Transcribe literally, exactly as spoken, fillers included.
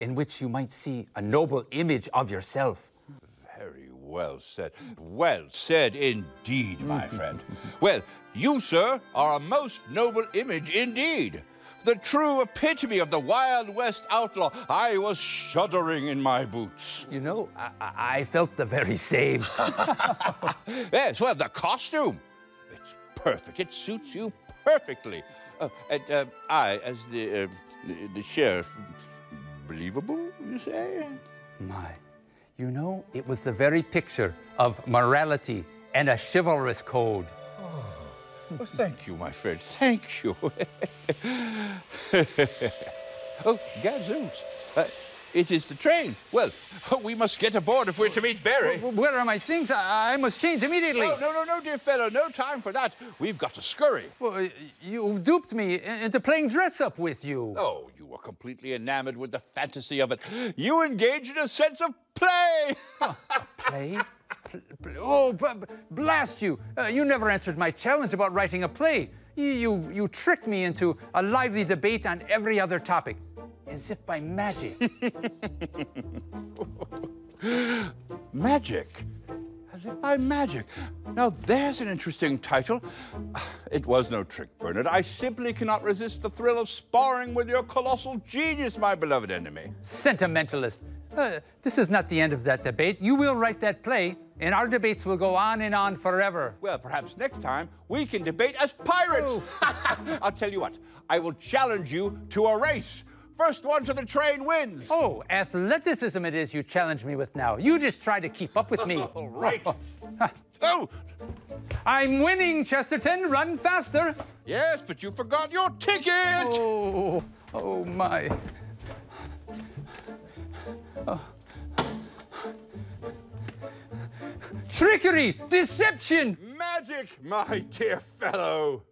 in which you might see a noble image of yourself. Very well said. Well said indeed, my friend. Well, you, sir, are a most noble image indeed. The true epitome of the Wild West outlaw. I was shuddering in my boots. You know, I, I felt the very same. Yes, well, the costume. It's perfect. It suits you perfectly. Uh, and uh, I, as the, uh, the, the sheriff, believable, you say? My, you know, it was the very picture of morality and a chivalrous code. Oh, well, thank you, my friend. Thank you. Oh, gadzooks. Uh, it is the train. Well, we must get aboard if we're to meet Barry. Where are my things? I, I must change immediately. No, no, no, no, dear fellow. No time for that. We've got to scurry. Well, you've duped me into playing dress-up with you. Oh, you were completely enamored with the fantasy of it. You engage in a sense of play. Huh, play? Oh, blast you. Uh, you never answered my challenge about writing a play. You, you, you tricked me into a lively debate on every other topic, as if by magic. Magic? As if by magic. Now, there's an interesting title. It was no trick, Bernard. I simply cannot resist the thrill of sparring with your colossal genius, my beloved enemy. Sentimentalist. Uh, this is not the end of that debate. You will write that play, and our debates will go on and on forever. Well, perhaps next time we can debate as pirates. Oh. I'll tell you what, I will challenge you to a race. First one to the train wins. Oh, athleticism it is you challenge me with now. You just try to keep up with me. All right. Oh! I'm winning, Chesterton. Run faster. Yes, but you forgot your ticket. Oh, oh my. Oh. Trickery! Deception! Magic, my dear fellow!